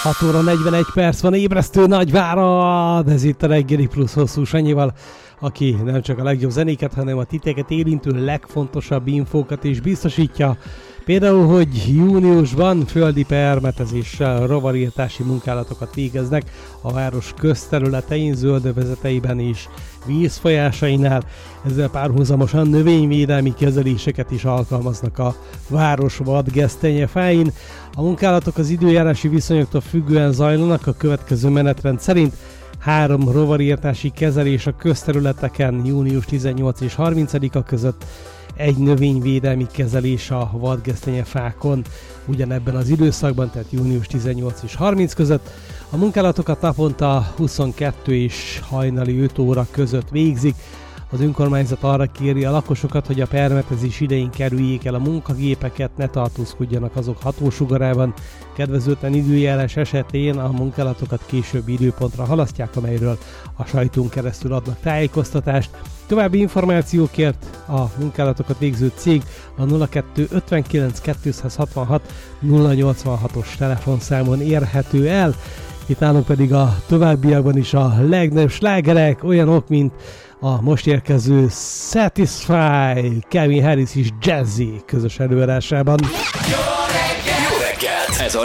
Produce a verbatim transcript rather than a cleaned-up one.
hat óra negyvenegy perc van, ébresztő Nagyvárad! Ez itt a reggeli plusz hosszú Sanyival, aki nem csak a legjobb zenéket, hanem a titeket érintő legfontosabb infókat is biztosítja. Például, hogy júniusban földi permetezéssel rovarírtási munkálatokat végeznek a város közterületein, zöldövezeteiben és vízfolyásainál. Ezzel párhuzamosan növényvédelmi kezeléseket is alkalmaznak a város vadgesztenyefáin. A munkálatok az időjárási viszonyoktól függően zajlanak a következő menetrend szerint. Három rovarírtási kezelés a közterületeken június tizennyolcadika és harmincadika között, egy növényvédelmi kezelés a vadgesztenyefákon ugyanebben az időszakban, tehát június tizennyolcadika és harmincadika között. A munkálatokat naponta huszonkettő és hajnali öt óra között végzik. Az önkormányzat arra kéri a lakosokat, hogy a permetezés idején kerüljék el a munkagépeket, ne tartózkodjanak azok hatósugarában. Kedvezőtlen időjárás esetén a munkálatokat későbbi időpontra halasztják, amelyről a sajtón keresztül adnak tájékoztatást. További információkért a munkálatokat végző cég a nulla kettő ötvenkilenc kétszázhatvanhat nulla nyolcvanhatos telefonszámon érhető el. Itt nálunk pedig a továbbiakban is a legnagyobb slágerek, olyanok, mint a most érkező Satisfy, Calvin Harris és Jazzy közös előadásában. Jó reggelt! Jó reggelt! Ez a